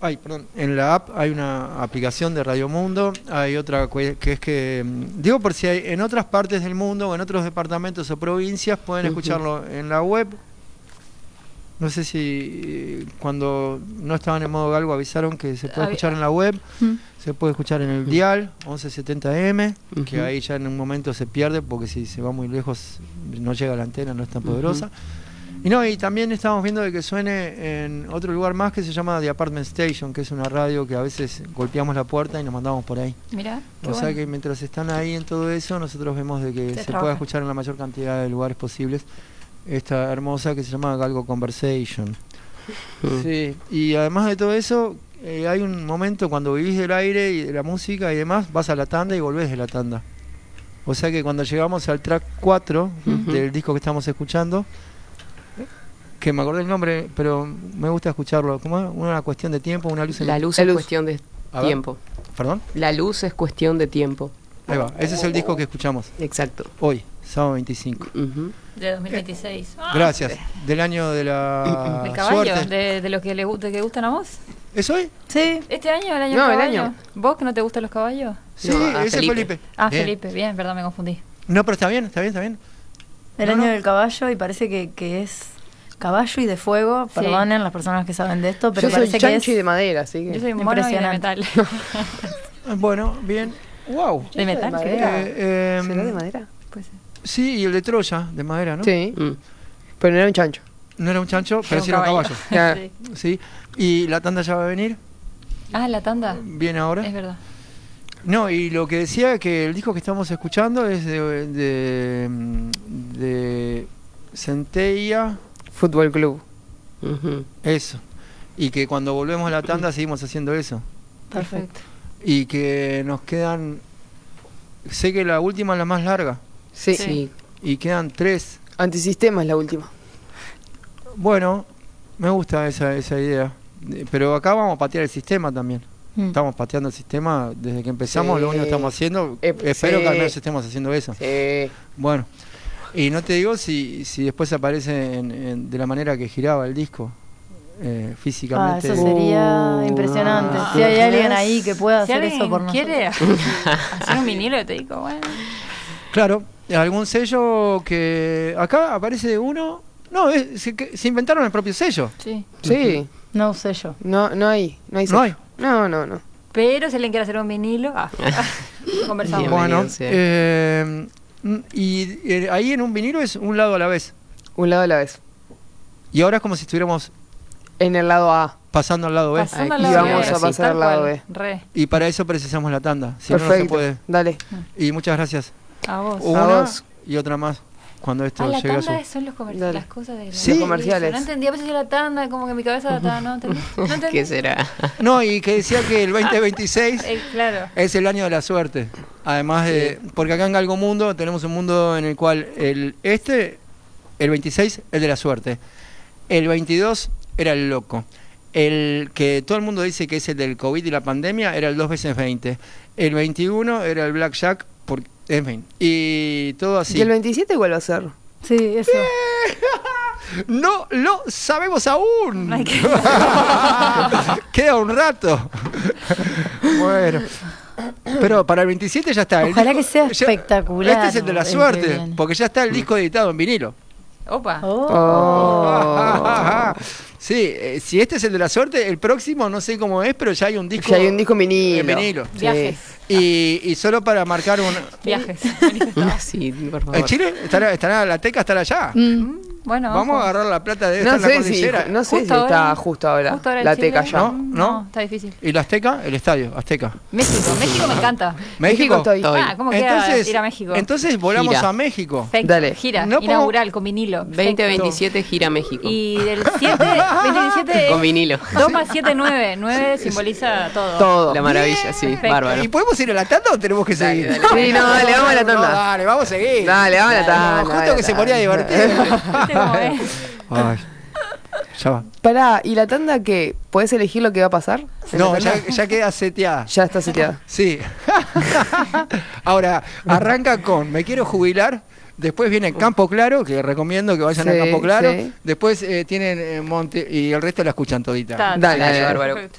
Perdón, en la app hay una aplicación de Radio Mundo, hay otra que es que, digo por si hay en otras partes del mundo o en otros departamentos o provincias, pueden escucharlo en la web. No sé si cuando no estaban en modo galgo avisaron que se puede escuchar en la web, se puede escuchar en el dial 1170M, que ahí ya en un momento se pierde porque si se va muy lejos no llega a la antena, no es tan poderosa. Y también estamos viendo de que suene en otro lugar más que se llama The Apartment Station, que es una radio que a veces golpeamos la puerta y nos mandamos por ahí. Mirá, o sea que mientras están ahí en todo eso, nosotros vemos de que se pueda escuchar en la mayor cantidad de lugares posibles esta hermosa que se llama Galgo Conversation. Sí, y además de todo eso, hay un momento cuando vivís del aire y de la música y demás, vas a la tanda y volvés de la tanda. O sea que cuando llegamos al track 4 del disco que estamos escuchando, que me acordé el nombre, pero me gusta escucharlo. ¿Cómo es? Una cuestión de tiempo, una luz en La luz es cuestión de tiempo. ¿Perdón? La luz es cuestión de tiempo. Ahí va, ese es el disco que escuchamos. Exacto. Hoy, sábado 25. De 2026. Gracias. Del año de la ¿El caballo? Suerte. ¿De lo que que gustan a vos? ¿Es hoy? Sí. ¿Este año? ¿El año No, del el caballo? año. ¿Vos que no te gustan los caballos? Sí, No, ese es Felipe. Bien. Felipe, bien, perdón, me confundí. No, pero está bien, está bien, está bien. El año del caballo, y parece que es caballo y de fuego. Perdonen las personas que saben de esto, pero yo soy parece chancho que y de madera, así que... Yo soy mono y de metal. Bueno, bien. Wow. ¿De metal? ¿Será de madera? Pues sí, y el de Troya, de madera, ¿no? Sí. Pero no era un chancho. No era un chancho, pero sí era un caballo. Sí. Sí. ¿Y la tanda ya va a venir? La tanda. ¿Viene ahora? Es verdad. No, y lo que decía que el disco que estamos escuchando es de Centella Fútbol Club. Eso. Y que cuando volvemos a la tanda seguimos haciendo eso. Perfecto. Y que nos quedan... Sé que la última es la más larga. Sí. Y quedan 3. Antisistema es la última. Bueno, me gusta esa idea. Pero acá vamos a patear el sistema también. Estamos pateando el sistema desde que empezamos. Lo único que estamos haciendo, espero que al menos estemos haciendo eso. Sí. Bueno, y no te digo si después aparece de la manera que giraba el disco, físicamente. Eso sería impresionante. Si hay alguien ahí que pueda hacer eso por nosotros. ¿Quiere hacer un vinilo? Te digo, bueno. Claro, algún sello que... Acá aparece uno... No, se inventaron el propio sello. Sí. No sello. No hay sello. No hay. No. Pero si alguien quiere hacer un vinilo, conversamos. Bueno, y ahí en un vinilo es un lado a la vez. Un lado a la vez. Y ahora es como si estuviéramos en el lado A. Pasando al lado B. Pasando al Y lado vamos B, a pasar al lado B. Y para eso precisamos la tanda. Si Perfecto. no, no se puede. Dale. Y muchas gracias. A vos. Una y otra más. Cuando esto la llegue a su... tanda son los comerciales, las cosas de los comerciales. No entendía, a veces la tanda, como que mi cabeza no entendí. ¿Qué será? No, y que decía que el 2026 claro. es el año de la suerte. Además de... Porque acá en Galgo Mundo tenemos un mundo en el cual el 26, el de la suerte. El 22 era el loco. El que todo el mundo dice que es el del COVID y la pandemia era el 2 veces 20. El 21 era el Blackjack, en fin. Y todo así. ¿Y el 27 cuál va a ser? Sí, eso. No lo sabemos aún. Queda un rato. Bueno. Pero para el 27 ya está. Ojalá que sea espectacular. Este es el de la suerte, porque ya está el disco editado en vinilo. Opa. Sí, si este es el de la suerte, el próximo no sé cómo es, pero ya hay un disco. Ya hay un disco en vinilo. Viajes. Y solo para marcar un... Viajes. Sí, por favor. ¿En Chile? ¿Estará la teca estará allá? Bueno, vamos a agarrar la plata de esta en la cordillera. No sé si está justo ahora la teca allá. No, está difícil. ¿Y la Azteca? El estadio, Azteca. México me encanta. ¿México? Estoy. ¿Cómo queda ir a México? Entonces volamos a México. Perfecto. Dale. Gira, No inaugural, con vinilo. 2027 gira México. Y del 2027 con vinilo. 2 más 7, 9. 9 simboliza todo. Todo. La maravilla, sí. Perfecto. Bárbaro. ¿Y podemos ir a la tanda o tenemos que seguir? Dale. Sí, no, dale, vamos a la tanda. Dale, vamos a seguir. Dale, vamos a la tanda. Justo que se ponía divertido. ¿Viste cómo es? Ay, ya va. Pará, ¿y la tanda qué? ¿Podés elegir lo que va a pasar? No, ya queda seteada. Ya está seteada. Sí. Ahora, arranca con Me quiero jubilar. Después viene Campo Claro, que recomiendo que vayan a Campo Claro. Sí. Después tienen Monte y el resto la escuchan todita. Dale, bárbaro.